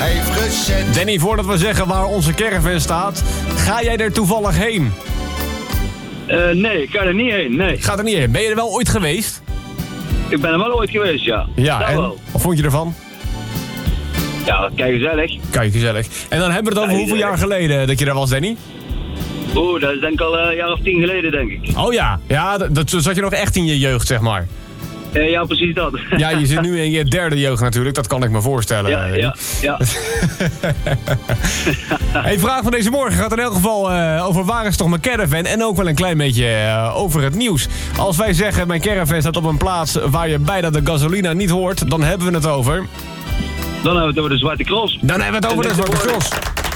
heeft gezet. Danny, voordat we zeggen waar onze caravan staat, ga jij er toevallig heen? Nee, ik ga er niet heen, nee. Ga er niet heen. Ben je er wel ooit geweest? Ik ben er wel ooit geweest, ja. Ja, Dat en wel. wat vond je ervan? Ja, kijk gezellig. Kijk, gezellig. En dan hebben we het over hoeveel jaar geleden dat je daar was, Danny? Oeh, dat is denk ik al een jaar of 10 geleden, denk ik. Oh ja, ja, dat zat je nog echt in je jeugd, zeg maar. Ja, precies dat. Ja, je zit nu in je derde jeugd natuurlijk, dat kan ik me voorstellen. Ja. Hey, vraag van deze morgen gaat in elk geval over waar is toch mijn caravan en ook wel een klein beetje over het nieuws. Als wij zeggen mijn caravan staat op een plaats waar je bijna de gasolina niet hoort, dan hebben we het over... Dan hebben we het over de Zwarte Cross. Dan hebben we het over de Zwarte Cross.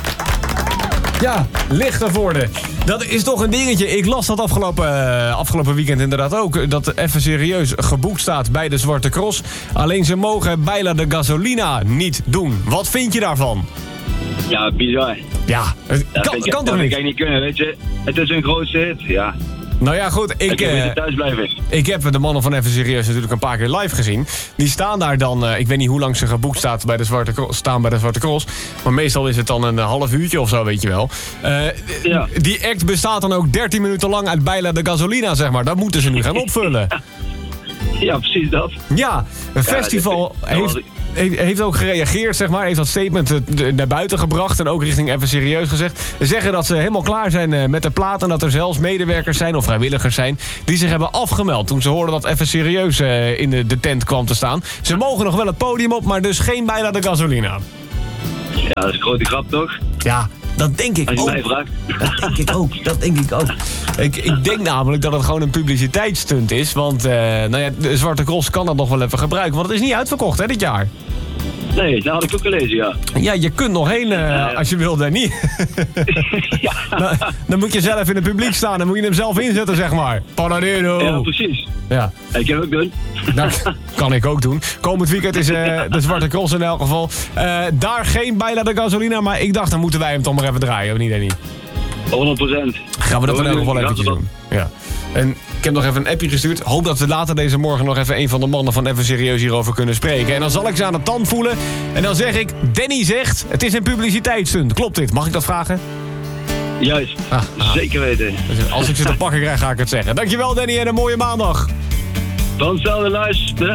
Ja, Lichtenvoorde. Dat is toch een dingetje. Ik las dat afgelopen weekend inderdaad ook. Dat even serieus geboekt staat bij de Zwarte Cross. Alleen ze mogen bijna de gasolina niet doen. Wat vind je daarvan? Ja, bizar. Ja, het kan toch niet? Dat niet kunnen, weet je. Het is een grootste hit, ja. Nou ja, goed. Ik moet thuis blijven. Ik heb de mannen van Even Serieus natuurlijk een paar keer live gezien. Die staan daar dan, ik weet niet hoe lang ze geboekt staan bij de Zwarte Cross. Maar meestal is het dan een half uurtje of zo, weet je wel. Ja. Die act bestaat dan ook 13 minuten lang uit bijna de gasolina, zeg maar. Dat moeten ze nu gaan opvullen. Ja, precies dat. Ja, een festival heeft ook gereageerd, zeg maar. Heeft dat statement naar buiten gebracht en ook richting Even Serieus gezegd. Ze zeggen dat ze helemaal klaar zijn met de plaat en dat er zelfs medewerkers zijn of vrijwilligers zijn die zich hebben afgemeld toen ze hoorden dat Even Serieus in de tent kwam te staan. Ze mogen nog wel het podium op, maar dus geen bijna de gasolina. Ja, dat is een grote grap, toch? Ja, dat denk ik Als je ook. mij vraagt. Dat denk ik ook. Ik denk namelijk dat het gewoon een publiciteitsstunt is. Want nou ja, de Zwarte Cross kan dat nog wel even gebruiken. Want het is niet uitverkocht, hè, dit jaar. Nee, dat had ik ook gelezen, ja. Ja, je kunt nog heen als je wil, Danny. Ja. Dan moet je zelf in het publiek staan. Dan moet je hem zelf inzetten, zeg maar. Panadero. Ja, precies. Ja. Ik kan het ook doen. Dat kan ik ook doen. Komend weekend is de Zwarte Cross in elk geval. Daar geen bijna de gasolina. Maar ik dacht, dan moeten wij hem toch maar even draaien. Of niet, Danny? 100%. Gaan we dat in elk geval eventjes doen. Ja. En ik heb nog even een appje gestuurd. Hoop dat we later deze morgen nog even een van de mannen van Even Serieus hierover kunnen spreken. En dan zal ik ze aan de tand voelen. En dan zeg ik, Danny zegt, het is een publiciteitsstunt. Klopt dit? Mag ik dat vragen? Juist. Zeker weten. Als ik ze te pakken krijg, ga ik het zeggen. Dankjewel, Danny, en een mooie maandag. Dan hetzelfde, luister.